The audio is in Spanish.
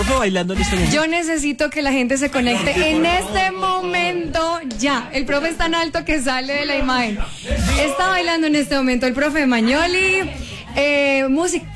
Bailando en este momento. Yo necesito que la gente se conecte en este momento ya. El profe es tan alto que sale de la imagen. Está bailando en este momento el profe Magnoli. Música.